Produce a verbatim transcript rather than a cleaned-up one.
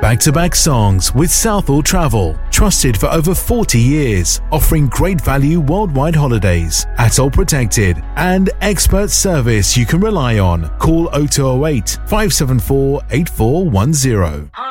Back-to-back songs with Southall Travel. Trusted for over forty years, offering great value worldwide holidays, ATOL protected, and expert service you can rely on. Call oh two oh eight, five seven four, eight four one zero.